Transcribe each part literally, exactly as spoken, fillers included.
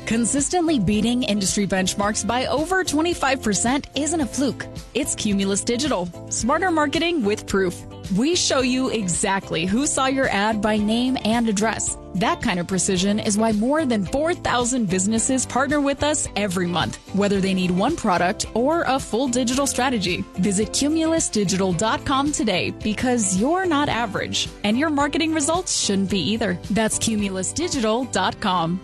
Consistently beating industry benchmarks by over twenty-five percent isn't a fluke. It's Cumulus Digital. Smarter marketing with proof. We show you exactly who saw your ad by name and address. That kind of precision is why more than four thousand businesses partner with us every month, whether they need one product or a full digital strategy. Visit cumulus digital dot com today because you're not average, and your marketing results shouldn't be either. That's cumulus digital dot com.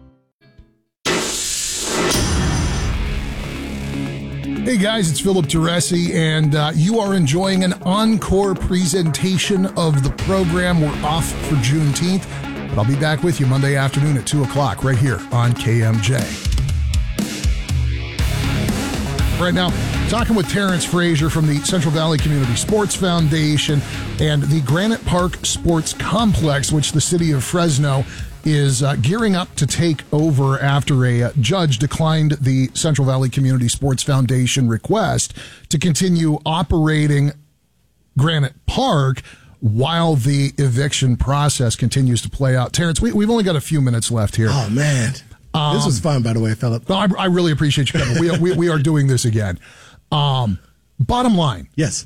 Hey guys, it's Philip Teresi, and uh, you are enjoying an encore presentation of the program. We're off for Juneteenth, but I'll be back with you Monday afternoon at two o'clock right here on K M J. Right now, talking with Terrence Frazier from the Central Valley Community Sports Foundation and the Granite Park Sports Complex, which the city of Fresno is uh, gearing up to take over after a uh, judge declined the Central Valley Community Sports Foundation request to continue operating Granite Park while the eviction process continues to play out. Terrence, we, we've only got a few minutes left here. Oh, man. Um, this was fun, by the way, Philip. I, I really appreciate you coming. we, we, we are doing this again. Um, bottom line. Yes.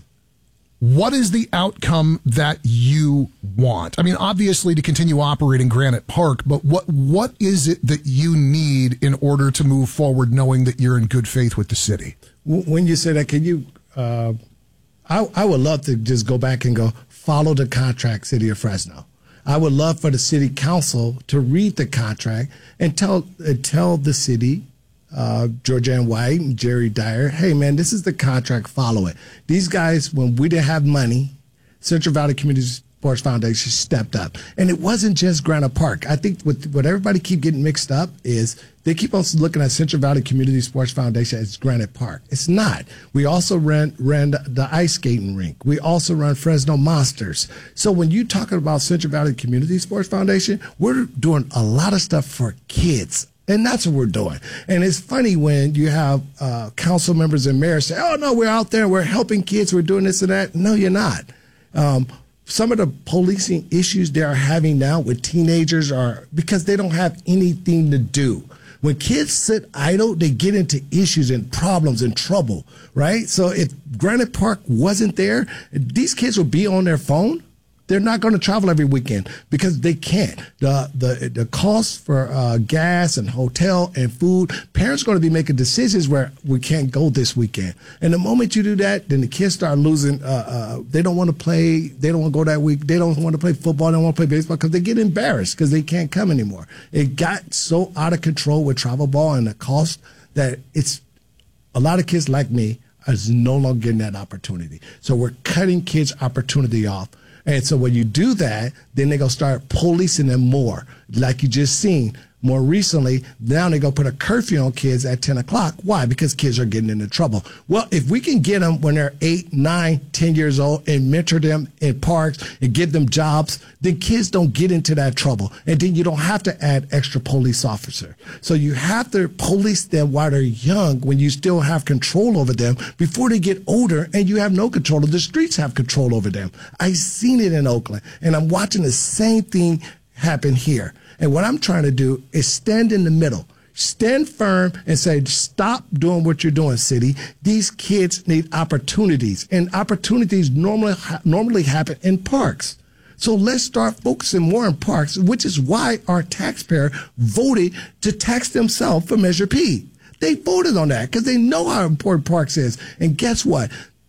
What is the outcome that you want? I mean, obviously to continue operating Granite Park, but what what is it that you need in order to move forward knowing that you're in good faith with the city? When you say that, can you, uh, I, I would love to just go back and go, follow the contract, City of Fresno. I would love for the city council to read the contract and tell, uh, tell the city, Uh, Georgianne White and Jerry Dyer, hey, man, this is the contract, follow it. These guys, when we didn't have money, Central Valley Community Sports Foundation stepped up. And it wasn't just Granite Park. I think what, what everybody keep getting mixed up is they keep on looking at Central Valley Community Sports Foundation as Granite Park. It's not. We also ran, ran the ice skating rink. We also run Fresno Monsters. So when you're talking about Central Valley Community Sports Foundation, we're doing a lot of stuff for kids. And that's what we're doing. And it's funny when you have uh, council members and mayors say, oh, no, we're out there, we're helping kids, we're doing this and that. No, you're not. Um, some of the policing issues they are having now with teenagers are because they don't have anything to do. When kids sit idle, they get into issues and problems and trouble, right? So if Granite Park wasn't there, these kids would be on their phone. They're not going to travel every weekend because they can't. The the the cost for uh, gas and hotel and food, parents are going to be making decisions where we can't go this weekend. And the moment you do that, then the kids start losing. Uh, uh, they don't want to play. They don't want to go that week. They don't want to play football. They don't want to play baseball because they get embarrassed because they can't come anymore. It got so out of control with travel ball and the cost that it's a lot of kids like me is no longer getting that opportunity. So we're cutting kids' opportunity off. And so when you do that, then they're going to start policing them more, like you just seen. More recently, now they're going to put a curfew on kids at ten o'clock. Why? Because kids are getting into trouble. Well, if we can get them when they're eight, nine, ten years old and mentor them in parks and give them jobs, then kids don't get into that trouble. And then you don't have to add extra police officer. So you have to police them while they're young when you still have control over them before they get older and you have no control. The streets have control over them. I've seen it in Oakland, and I'm watching the same thing happen here. And what I'm trying to do is stand in the middle, stand firm and say, stop doing what you're doing, city. These kids need opportunities, and opportunities normally normally happen in parks. So let's start focusing more on parks, which is why our taxpayer voted to tax themselves for Measure P. They voted on that because they know how important parks is. And guess what?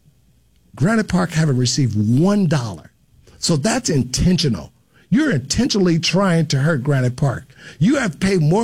Granite Park haven't received one dollar. So that's intentional. You're intentionally trying to hurt Granite Park. You have paid more